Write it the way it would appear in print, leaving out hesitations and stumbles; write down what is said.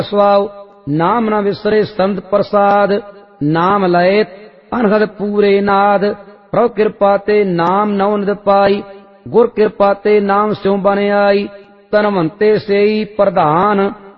ਸੁਆਉ। ਨਾਮ ਨ ਵਿਸਰੇ ਸੰਤ ਪ੍ਰਸਾਦ, ਨਾਮ ਲਏ ਅਨਹਦ ਪੂਰੇ ਨਾਦ। ਪ੍ਰਭ ਕਿਰਪਾ ਤੇ ਨਾਮ ਨਉ ਨਿਧ ਪਾਈ, ਗੁਰ ਕਿਰਪਾ ਤੇ ਨਾਮ ਸਿਉ ਬਨ ਆਈ। ਧਨਵੰਤੇ ਸੇਈ ਪ੍ਰਧਾਨ,